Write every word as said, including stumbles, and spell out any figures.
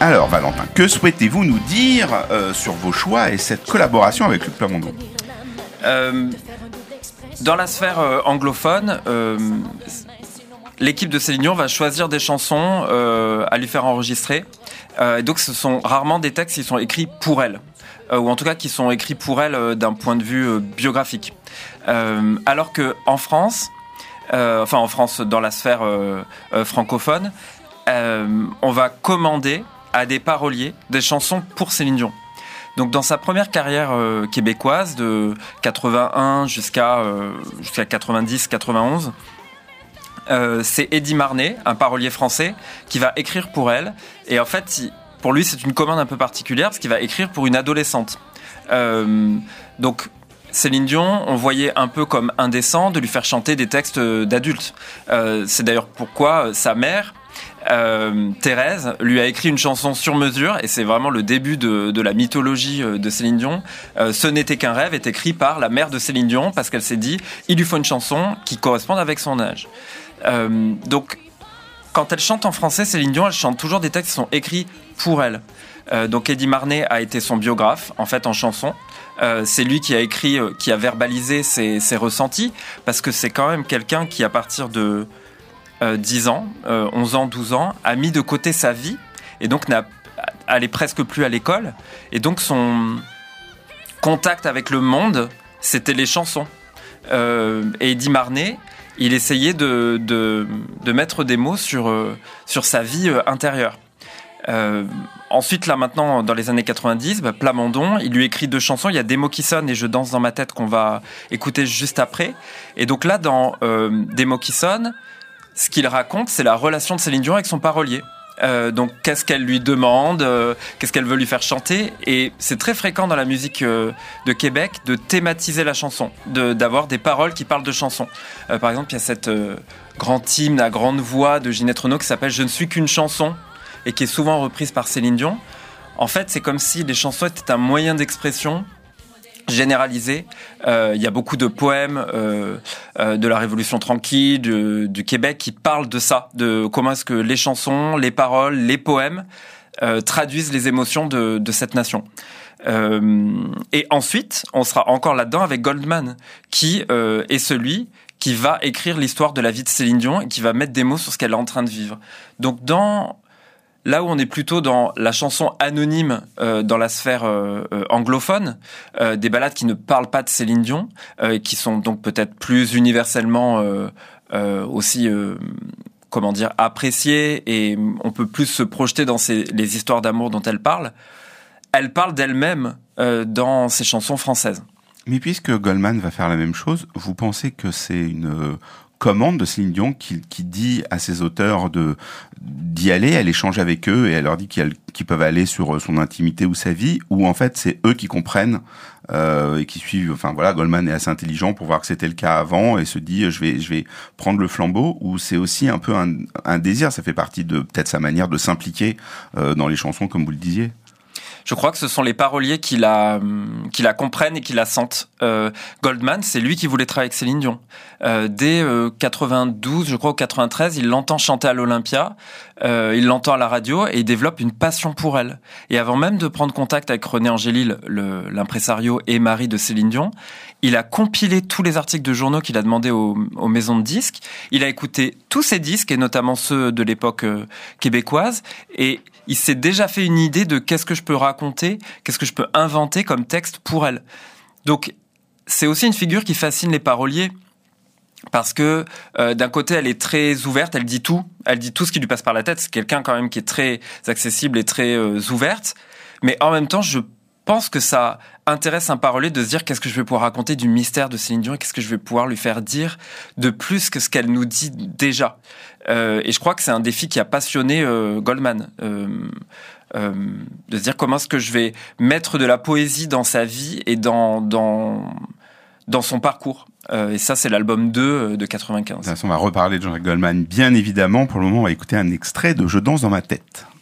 Alors Valentin, que souhaitez-vous nous dire euh, sur vos choix et cette collaboration avec Luc Plamondon ? euh, Dans la sphère euh, anglophone, euh, l'équipe de Céline Dion va choisir des chansons euh, à lui faire enregistrer. Euh, et donc ce sont rarement des textes qui sont écrits pour elle. Euh, ou en tout cas qui sont écrits pour elle euh, d'un point de vue euh, biographique. Euh, alors qu'en France, euh, enfin en France dans la sphère euh, euh, francophone, euh, on va commander à des paroliers des chansons pour Céline Dion. Donc dans sa première carrière euh, québécoise de quatre-vingt-un jusqu'à, euh, jusqu'à quatre-vingt-dix quatre-vingt-onze, euh, c'est Eddie Marnet, un parolier français, qui va écrire pour elle. Et en fait, il, pour lui, c'est une commande un peu particulière parce qu'il va écrire pour une adolescente. Euh, donc, Céline Dion, on voyait un peu comme indécent de lui faire chanter des textes d'adultes. Euh, c'est d'ailleurs pourquoi sa mère, euh, Thérèse, lui a écrit une chanson sur mesure, et c'est vraiment le début de, de la mythologie de Céline Dion. Euh, Ce n'était qu'un rêve est écrit par la mère de Céline Dion parce qu'elle s'est dit, il lui faut une chanson qui corresponde avec son âge. Euh, donc, quand elle chante en français, Céline Dion, elle chante toujours des textes qui sont écrits pour elle. Euh, donc Eddie Marnet a été son biographe, en fait, en chanson. Euh, c'est lui qui a écrit, euh, qui a verbalisé ses, ses ressentis, parce que c'est quand même quelqu'un qui, à partir de euh, dix ans, euh, onze ans, douze ans, a mis de côté sa vie, et donc n'a, allait presque plus à l'école. Et donc son contact avec le monde, c'était les chansons. Euh, et Eddie Marnet, il essayait de, de, de mettre des mots sur, euh, sur sa vie euh, intérieure. Euh, ensuite, là maintenant, dans les années quatre-vingt-dix, bah, Plamondon, il lui écrit deux chansons. Il y a Des mots qui sonnent et Je danse dans ma tête qu'on va écouter juste après. Et donc là, dans euh, Des mots qui sonnent, ce qu'il raconte, c'est la relation de Céline Dion avec son parolier. Euh, donc, qu'est-ce qu'elle lui demande, euh, qu'est-ce qu'elle veut lui faire chanter. Et c'est très fréquent dans la musique euh, de Québec de thématiser la chanson, de, d'avoir des paroles qui parlent de chansons. Euh, par exemple, il y a cette euh, grand hymne à grande voix de Ginette Renaud qui s'appelle « Je ne suis qu'une chanson » et qui est souvent reprise par Céline Dion. En fait, c'est comme si les chansons étaient un moyen d'expression généralisé. Euh, il y a beaucoup de poèmes euh, euh, de la Révolution tranquille, du, du Québec, qui parlent de ça, de comment est-ce que les chansons, les paroles, les poèmes euh, traduisent les émotions de, de cette nation. Euh, et ensuite, on sera encore là-dedans avec Goldman, qui euh, est celui qui va écrire l'histoire de la vie de Céline Dion et qui va mettre des mots sur ce qu'elle est en train de vivre. Donc, dans là où on est plutôt dans la chanson anonyme euh, dans la sphère euh, euh, anglophone, euh, des ballades qui ne parlent pas de Céline Dion, euh, qui sont donc peut-être plus universellement euh, euh, aussi, euh, comment dire, appréciées, et on peut plus se projeter dans ces, les histoires d'amour dont elle parle. Elle parle d'elle-même euh, dans ses chansons françaises. Mais puisque Goldman va faire la même chose, vous pensez que c'est une euh, commande de Céline Dion qui, qui dit à ses auteurs de d'y aller, elle échange avec eux et elle leur dit qu'ils, qu'ils peuvent aller sur son intimité ou sa vie, ou en fait c'est eux qui comprennent euh, et qui suivent. Enfin voilà, Goldman est assez intelligent pour voir que c'était le cas avant et se dit je vais je vais prendre le flambeau. Ou c'est aussi un peu un, un désir, ça fait partie de peut-être sa manière de s'impliquer euh, dans les chansons comme vous le disiez. Je crois que ce sont les paroliers qui la, qui la comprennent et qui la sentent. Euh, Goldman, c'est lui qui voulait travailler avec Céline Dion. Euh, dès euh, quatre-vingt-douze, je crois, ou quatre-vingt-treize, il l'entend chanter à l'Olympia, euh, il l'entend à la radio et il développe une passion pour elle. Et avant même de prendre contact avec René Angélil, le, l'impresario et mari de Céline Dion, il a compilé tous les articles de journaux qu'il a demandé aux, aux maisons de disques. Il a écouté tous ces disques, et notamment ceux de l'époque euh, québécoise, et il s'est déjà fait une idée de qu'est-ce que je peux raconter, qu'est-ce que je peux inventer comme texte pour elle. Donc, c'est aussi une figure qui fascine les paroliers, parce que euh, d'un côté, elle est très ouverte, elle dit tout, elle dit tout ce qui lui passe par la tête. C'est quelqu'un quand même qui est très accessible et très euh, ouverte, mais en même temps, je pense que ça intéresse un parolier de se dire qu'est-ce que je vais pouvoir raconter du mystère de Céline Dion et qu'est-ce que je vais pouvoir lui faire dire de plus que ce qu'elle nous dit déjà. Euh, et je crois que c'est un défi qui a passionné euh, Goldman, euh, euh, de se dire comment est-ce que je vais mettre de la poésie dans sa vie et dans dans dans son parcours. Euh, et ça, c'est l'album deux de quatre-vingt-quinze. De toute façon, on va reparler de Jean-Jacques Goldman, bien évidemment. Pour le moment, on va écouter un extrait de Je danse dans ma tête.